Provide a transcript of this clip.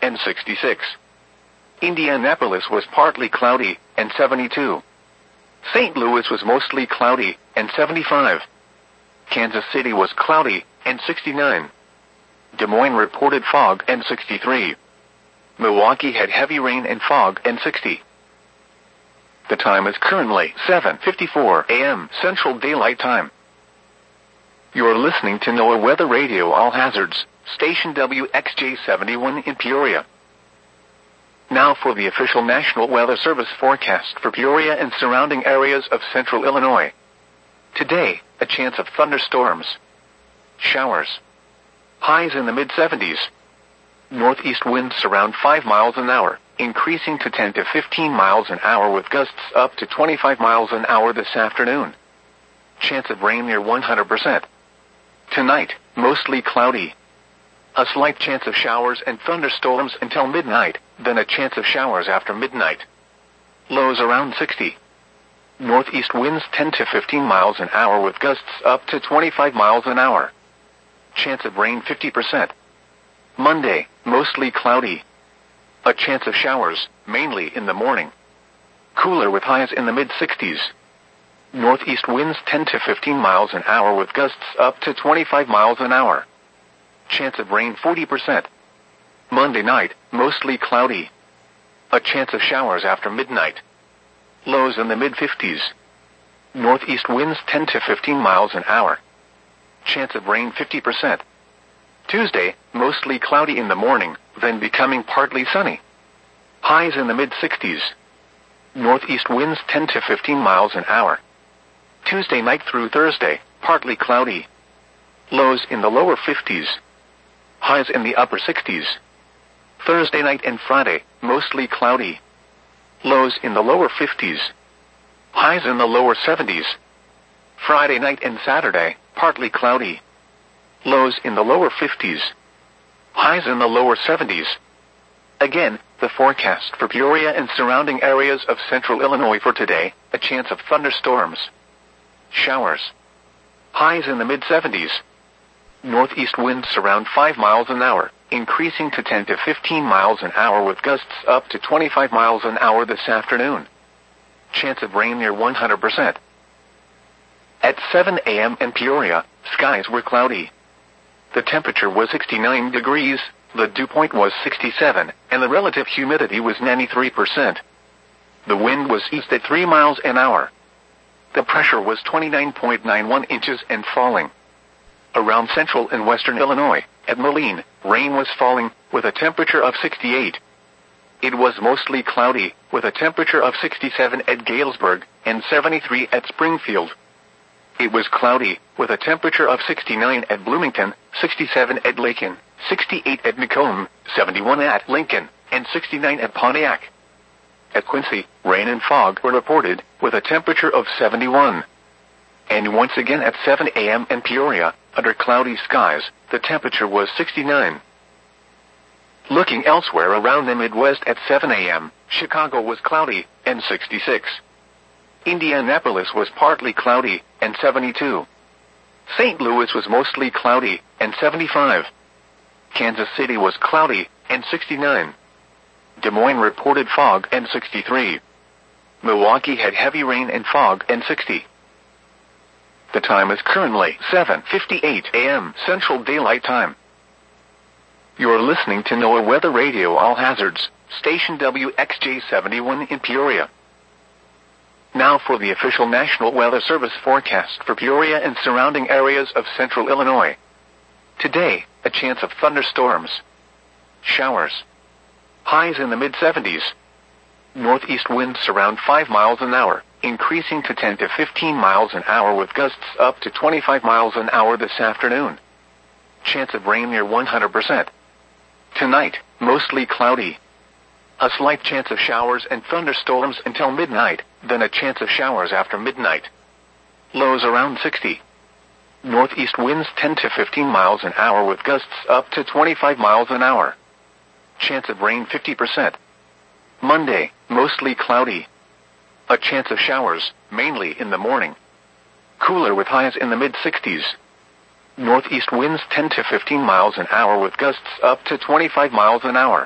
and 66. Indianapolis was partly cloudy, and 72. St. Louis was mostly cloudy, and 75. Kansas City was cloudy, and 69. Des Moines reported fog, and 63. Milwaukee had heavy rain and fog, and 60. The time is currently 7:54 a.m. Central Daylight Time. You're listening to NOAA Weather Radio All Hazards, station WXJ71 in Peoria. Now for the official National Weather Service forecast for Peoria and surrounding areas of central Illinois. Today, a chance of thunderstorms. Showers. Highs in the mid-70s. Northeast winds around 5 miles an hour, increasing to 10 to 15 miles an hour with gusts up to 25 miles an hour this afternoon. Chance of rain near 100%. Tonight, mostly cloudy. A slight chance of showers and thunderstorms until midnight, then a chance of showers after midnight. Lows around 60. Northeast winds 10 to 15 miles an hour with gusts up to 25 miles an hour. Chance of rain 50%. Monday, mostly cloudy. A chance of showers, mainly in the morning. Cooler with highs in the mid-60s. Northeast winds 10 to 15 miles an hour with gusts up to 25 miles an hour. Chance of rain 40%. Monday night, mostly cloudy. A chance of showers after midnight. Lows in the mid-50s. Northeast winds 10 to 15 miles an hour. Chance of rain 50%. Tuesday, mostly cloudy in the morning, then becoming partly sunny. Highs in the mid-60s. Northeast winds 10 to 15 miles an hour. Tuesday night through Thursday, partly cloudy. Lows in the lower 50s. Highs in the upper 60s. Thursday night and Friday, mostly cloudy. Lows in the lower 50s. Highs in the lower 70s. Friday night and Saturday, partly cloudy. Lows in the lower 50s. Highs in the lower 70s. Again, the forecast for Peoria and surrounding areas of central Illinois for today, a chance of thunderstorms. Showers. Highs in the mid-70s. Northeast winds around 5 miles an hour, increasing to 10 to 15 miles an hour with gusts up to 25 miles an hour this afternoon. Chance of rain near 100%. At 7 a.m. in Peoria, skies were cloudy. The temperature was 69 degrees, the dew point was 67, and the relative humidity was 93%. The wind was east at 3 miles an hour. The pressure was 29.91 inches and falling. Around central and western Illinois, at Moline, rain was falling, with a temperature of 68. It was mostly cloudy, with a temperature of 67 at Galesburg, and 73 at Springfield. It was cloudy, with a temperature of 69 at Bloomington, 67 at Lincoln, 68 at Macomb, 71 at Lincoln, and 69 at Pontiac. At Quincy, rain and fog were reported, with a temperature of 71. And once again at 7 a.m. in Peoria, under cloudy skies, the temperature was 69. Looking elsewhere around the Midwest at 7 a.m., Chicago was cloudy, and 66. Indianapolis was partly cloudy, and 72. St. Louis was mostly cloudy, and 75. Kansas City was cloudy, and 69. Des Moines reported fog, and 63. Milwaukee had heavy rain and fog, and 60. The time is currently 7:58 a.m. Central Daylight Time. You're listening to NOAA Weather Radio All Hazards, station WXJ71 in Peoria. Now for the official National Weather Service forecast for Peoria and surrounding areas of central Illinois. Today, a chance of thunderstorms. Showers. Highs in the mid-70s. Northeast winds around 5 miles an hour, increasing to 10 to 15 miles an hour with gusts up to 25 miles an hour this afternoon. Chance of rain near 100%. Tonight, mostly cloudy. A slight chance of showers and thunderstorms until midnight, then a chance of showers after midnight. Lows around 60. Northeast winds 10 to 15 miles an hour with gusts up to 25 miles an hour. Chance of rain 50%. Monday, mostly cloudy. A chance of showers, mainly in the morning. Cooler with highs in the mid-60s. Northeast winds 10 to 15 miles an hour with gusts up to 25 miles an hour.